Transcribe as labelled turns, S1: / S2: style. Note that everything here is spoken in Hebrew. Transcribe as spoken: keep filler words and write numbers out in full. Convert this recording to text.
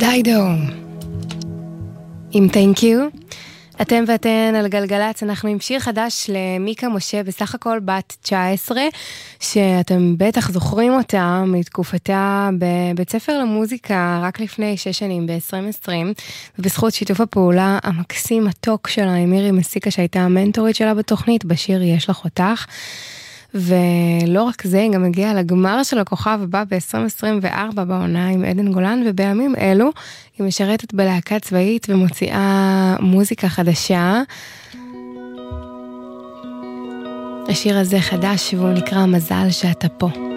S1: דיידו עם Thank You. אתם ואתן על גלגלץ, אנחנו עם שיר חדש למיקה משה, בסך הכל בת תשע עשרה, שאתם בטח זוכרים אותה מתקופתה בבית ספר למוזיקה רק לפני שש שנים, ב-עשרים עשרים, ובזכות שיתוף הפעולה המקסים הטוק שלה עם מירי מסיקה, שהייתה המנטורית שלה בתוכנית, בשיר יש לך אותך. ולא רק זה, היא גם הגיעה לגמר של הכוכב הבא ב-עשרים עשרים וארבע בעונה עם עדן גולן, ובימים אלו היא משרתת בלהקה צבאית ומוציאה מוזיקה חדשה. השיר הזה חדש והוא נקרא מזל שאתה פה.